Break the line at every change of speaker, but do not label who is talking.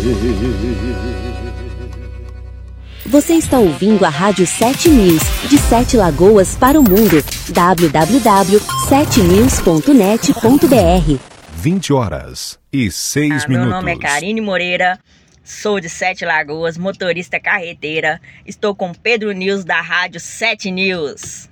Você está ouvindo a Rádio 7 News, de 7 Lagoas para o mundo. www.7news.net.br
20h06.
Meu nome é Karine Moreira, sou de 7 Lagoas, motorista carreteira. Estou com Pedro News da Rádio 7 News.